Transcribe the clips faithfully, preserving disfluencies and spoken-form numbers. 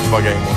suis pas game, moi.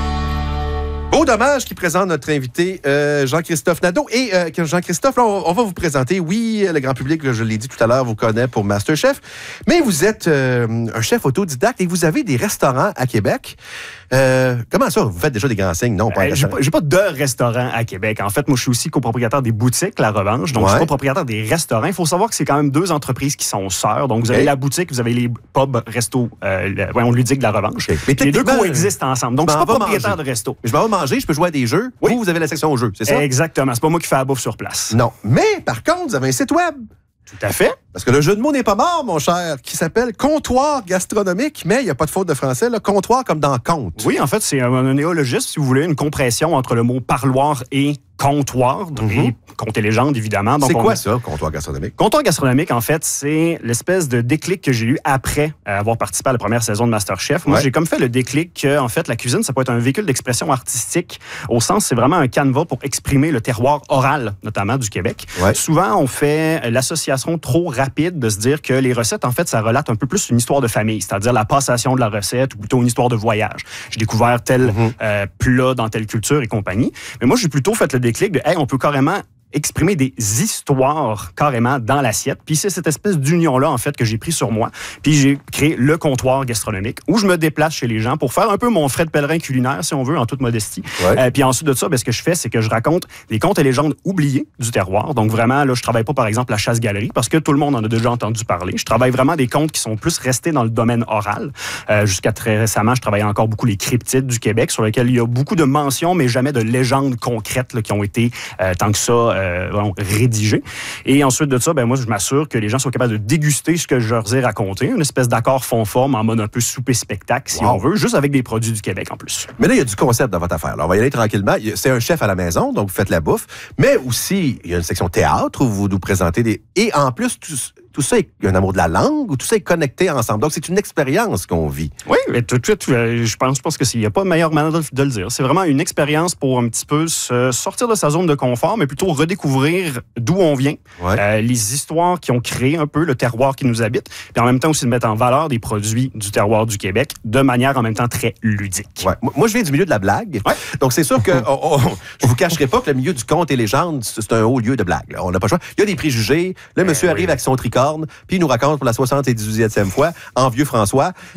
Beau dommage qui présente notre invité euh, Jean-Christophe Nadeau. Et euh, Jean-Christophe, là, on, on va vous présenter. Oui, le grand public, je l'ai dit tout à l'heure, vous connaît pour MasterChef. Mais vous êtes euh, un chef autodidacte et vous avez des restaurants à Québec. Euh, comment ça? Vous faites déjà des grands signes? Non, pas euh, j'ai, pas, j'ai pas de restaurant à Québec. En fait, moi, je suis aussi copropriétaire des boutiques La Revanche. Donc, ouais. je suis pas propriétaire des restaurants. Il faut savoir que c'est quand même deux entreprises qui sont sœurs. Donc, vous avez okay. la boutique, vous avez les pubs, restos, euh, le, ouais, on lui dit que La Revanche. Okay. Mais les deux coexistent ensemble. Donc, je suis pas propriétaire manger. de resto. Je m'en vais manger, je peux jouer à des jeux. Oui. Vous, vous avez la section jeux, c'est ça? Exactement. C'est pas moi qui fais la bouffe sur place. Non. Mais, par contre, vous avez un site web. Tout à fait. Parce que le jeu de mots n'est pas mort, mon cher, qui s'appelle Comptoir gastronomique, mais il n'y a pas de faute de français, le comptoir comme dans compte. Oui, en fait, c'est un, un néologisme, si vous voulez, une compression entre le mot parloir et comptoir, mm-hmm. et conte et légende, évidemment. Donc, c'est quoi on... ça, comptoir gastronomique? Comptoir gastronomique, en fait, c'est l'espèce de déclic que j'ai eu après avoir participé à la première saison de MasterChef. Moi, ouais. j'ai comme fait le déclic que, en fait, la cuisine, ça peut être un véhicule d'expression artistique, au sens, c'est vraiment un canevas pour exprimer le terroir oral, notamment du Québec. Ouais. Souvent, on fait l'association trop rapide de se dire que les recettes, en fait, ça relate un peu plus une histoire de famille, c'est-à-dire la passation de la recette ou plutôt une histoire de voyage. J'ai découvert tel mm-hmm. euh, plat dans telle culture et compagnie. Mais moi, j'ai plutôt fait le déclic de, hey, on peut carrément exprimer des histoires carrément dans l'assiette. Puis c'est cette espèce d'union-là, en fait, que j'ai pris sur moi. Puis j'ai créé le comptoir gastronomique où je me déplace chez les gens pour faire un peu mon frais de pèlerin culinaire, si on veut, en toute modestie. Ouais. Euh, puis ensuite de ça, ben, ce que je fais, c'est que je raconte des contes et légendes oubliés du terroir. Donc vraiment, là, je travaille pas, par exemple, la chasse-galerie parce que tout le monde en a déjà entendu parler. Je travaille vraiment des contes qui sont plus restés dans le domaine oral. Euh, jusqu'à très récemment, je travaillais encore beaucoup les cryptides du Québec sur lesquels il y a beaucoup de mentions, mais jamais de légendes concrètes là, qui ont été euh, tant que ça Euh, bon, rédigé. Et ensuite de ça, ben moi, je m'assure que les gens sont capables de déguster ce que je leur ai raconté, une espèce d'accord fond-forme en mode un peu souper-spectacle, si wow. on veut, juste avec des produits du Québec en plus. Mais là, il y a du concept dans votre affaire. Là, on va y aller tranquillement. C'est un chef à la maison, donc vous faites la bouffe, mais aussi, il y a une section théâtre où vous nous présentez des... Et en plus, tout, tout ça, il y a un amour de la langue, où tout ça est connecté ensemble. Donc, c'est une expérience qu'on vit. Oui, mais tout de suite, je pense, je pense que il n'y a pas de meilleure manière de, de le dire. C'est vraiment une expérience pour un petit peu se sortir de sa zone de confort, mais plutôt redécouvrir d'où on vient, ouais. euh, les histoires qui ont créé un peu le terroir qui nous habite, puis en même temps aussi de mettre en valeur des produits du terroir du Québec de manière en même temps très ludique. Ouais. Moi, je viens du milieu de la blague, ouais. donc c'est sûr que oh, oh, je vous cacherai pas que le milieu du conte et légende, c'est un haut lieu de blague. Là. On n'a pas le choix. Il y a des préjugés. Le monsieur euh, arrive oui. avec son tricorne, puis il nous raconte pour la soixante-dix-huitième fois, en vieux François,